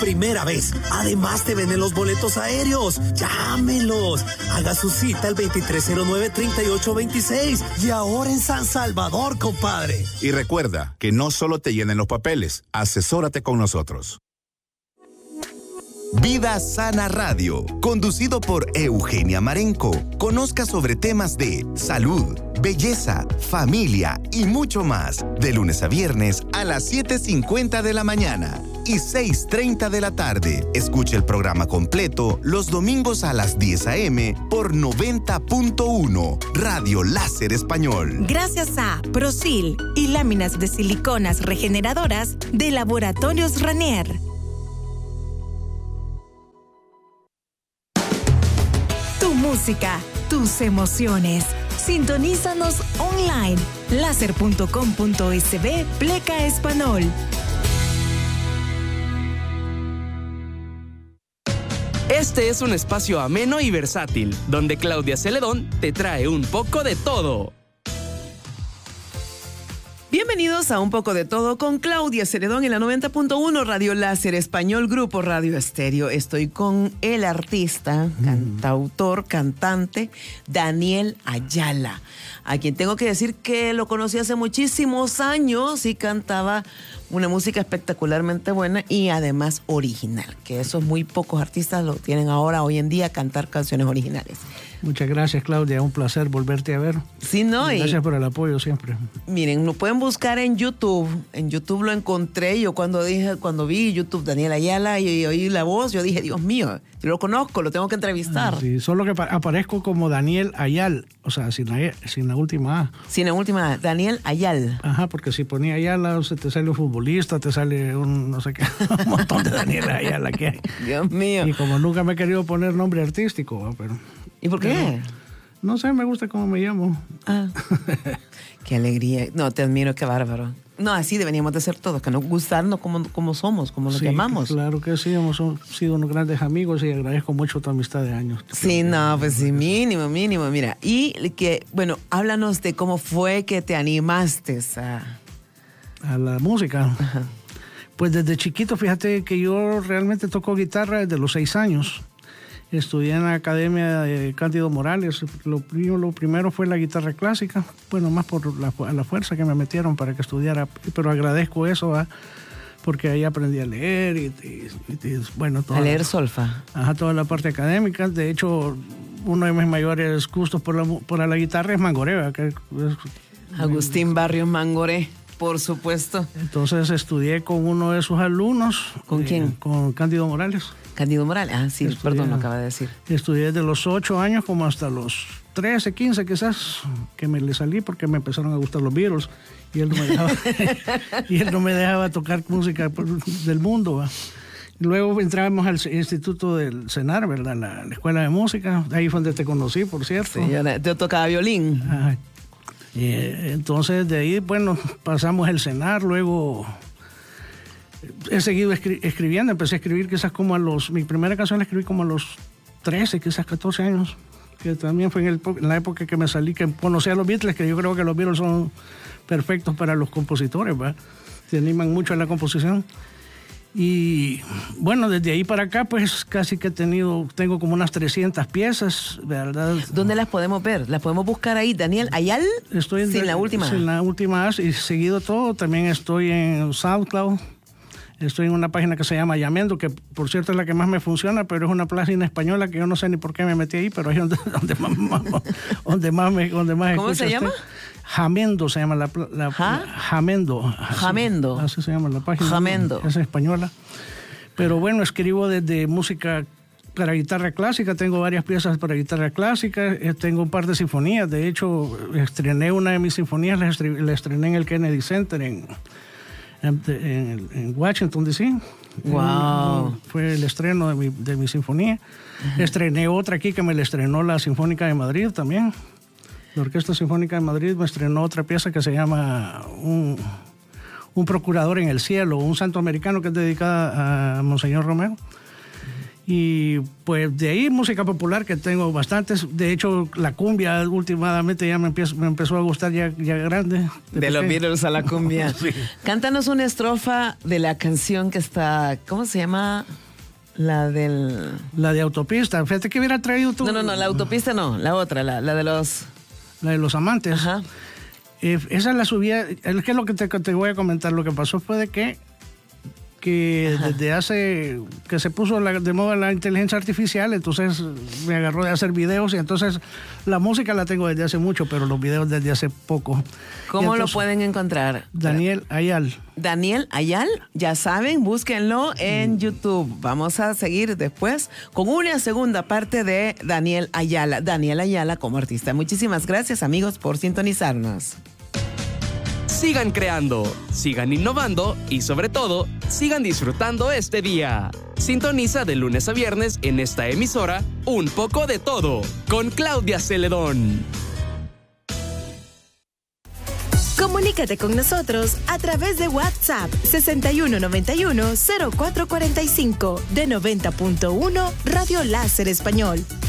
primera vez. Además te venden los boletos aéreos. Llámelos. Haga su cita al 2309-3826. Y ahora en San Salvador, compadre. Y recuerda que no solo te llenen los papeles, asesórate con nosotros. Vida Sana Radio, conducido por Eugenia Marenco. Conozca sobre temas de salud, belleza, familia y mucho más. De lunes a viernes a las 7:50 de la mañana y 6:30 de la tarde. Escuche el programa completo los domingos a las 10 a.m. por 90.1 Radio Láser Español. Gracias a Prosil y láminas de siliconas regeneradoras de Laboratorios Ranier. Tu música, tus emociones. Sintonízanos online. Láser.com.sb Pleca Español. Este es un espacio ameno y versátil, donde Claudia Celedón te trae un poco de todo. Bienvenidos a Un Poco de Todo con Claudia Celedón en la 90.1 Radio Láser Español, Grupo Radio Estéreo. Estoy con el artista, cantautor, cantante, Daniel Ayala, a quien tengo que decir que lo conocí hace muchísimos años y cantaba una música espectacularmente buena y además original, que esos muy pocos artistas lo tienen ahora, hoy en día, cantar canciones originales. Muchas gracias, Claudia, un placer volverte a ver. Sí, ¿no? Gracias por el apoyo siempre. Miren, lo pueden buscar en YouTube. En YouTube lo encontré. Yo cuando vi YouTube Daniel Ayala y oí la voz, yo dije, Dios mío, yo lo conozco, lo tengo que entrevistar. Sí, solo que aparezco como Daniel Ayal, o sea, sin la última A. Sin la última A, Daniel Ayal. Ajá, porque si ponía Ayala, o sea, te sale un futbolista, te sale un no sé qué, un montón de Daniel Ayala que hay. Dios mío. Y como nunca me he querido poner nombre artístico, pero... ¿Y por qué? No sé, me gusta cómo me llamo. Ah, qué alegría. No, te admiro, qué bárbaro. No, así deberíamos de ser todos, que nos gustarnos como somos, como nos llamamos. Claro que sí, hemos sido unos grandes amigos y agradezco mucho tu amistad de años. Sí, no, pues sí, mínimo. Mira, y que, bueno, háblanos de cómo fue que te animaste a la música. Ajá. Pues desde chiquito, fíjate que yo realmente toco guitarra desde los 6 años. Estudié en la Academia de Cándido Morales. Lo primero fue la guitarra clásica, bueno, más por la fuerza que me metieron para que estudiara, pero agradezco eso, porque ahí aprendí a leer y bueno, a leer solfa. Ajá, toda la parte académica. De hecho, uno de mis mayores gustos por la guitarra es Mangoré, que es Agustín Barrios Mangoré, por supuesto. Entonces estudié con uno de sus alumnos. ¿Con quién? Con Cándido Morales. Cándido Morales, sí, perdón, lo acaba de decir. Estudié desde los 8 años como hasta los 13, 15 quizás, que me le salí porque me empezaron a gustar los Beatles y él no me dejaba, tocar música del mundo, ¿va? Luego entramos al Instituto del CENAR, ¿verdad? La Escuela de Música, ahí fue donde te conocí, por cierto. Sí, yo tocaba violín. Ajá. Entonces de ahí, bueno, pasamos el CENAR, luego... He seguido escribiendo, empecé a escribir quizás mi primera canción la escribí como a los 13, quizás 14 años, que también fue en la época que me salí, que conocí a los Beatles, que yo creo que los Beatles son perfectos para los compositores, ¿verdad? Se animan mucho en la composición. Y bueno, desde ahí para acá, pues casi que tengo como unas 300 piezas, ¿verdad? ¿Dónde las podemos ver? ¿Las podemos buscar ahí? Daniel Ayal, sin la última. Sin la última, y seguido todo. También estoy en SoundCloud. Estoy en una página que se llama Yamendo, que por cierto es la que más me funciona, pero es una página española que yo no sé ni por qué me metí ahí, pero ahí es donde más ¿Cómo se llama? Jamendo se llama Jamendo. Jamendo. Así se llama la página. Jamendo. Es española. Pero bueno, escribo desde música para guitarra clásica, tengo varias piezas para guitarra clásica, tengo un par de sinfonías. De hecho, estrené una de mis sinfonías, la estrené en el Kennedy Center en Washington, D.C. Wow. Fue el estreno de mi sinfonía. Uh-huh. Estrené otra aquí que me la estrenó la Sinfónica de Madrid también. La Orquesta Sinfónica de Madrid me estrenó otra pieza que se llama Un procurador en el cielo, un santo americano, que es dedicada a Monseñor Romero. Y pues de ahí música popular que tengo bastantes. De hecho, la cumbia últimamente ya me empezó a gustar ya grande. De los Beatles a la cumbia. Sí. Cántanos una estrofa de la canción que está, ¿cómo se llama? La de Autopista. Fíjate que hubiera traído tú. No, la Autopista no, la otra, la de los... La de los amantes. Ajá. Esa la subía, es que lo que te voy a comentar, lo que pasó fue de que desde hace que se puso de moda la inteligencia artificial, entonces me agarró de hacer videos y entonces la música la tengo desde hace mucho, pero los videos desde hace poco. ¿Cómo lo pueden encontrar? Daniel Ayal. Daniel Ayal, ya saben, búsquenlo en YouTube. Vamos a seguir después con una segunda parte de Daniel Ayala como artista. Muchísimas gracias, amigos, por sintonizarnos. Sigan creando, sigan innovando y sobre todo, sigan disfrutando este día. Sintoniza de lunes a viernes en esta emisora Un poco de todo con Claudia Celedón. Comunícate con nosotros a través de WhatsApp 6191-0445 de 90.1 Radio Láser Español.